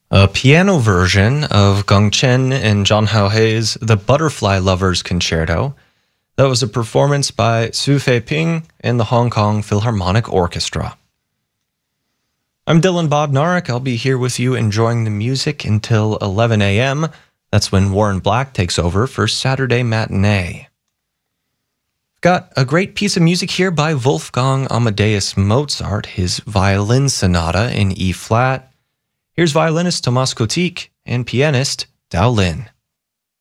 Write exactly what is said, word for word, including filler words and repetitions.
A piano version of Gong Chen and Zhang Haohei's The Butterfly Lovers Concerto. That was a performance by Su Feiping and the Hong Kong Philharmonic Orchestra. I'm Dylan Bodnarek. I'll be here with you enjoying the music until eleven a.m. That's when Warren Black takes over for Saturday Matinee. Got a great piece of music here by Wolfgang Amadeus Mozart, his violin sonata in E-flat. Here's violinist Tomas Kotik and pianist Dao Lin.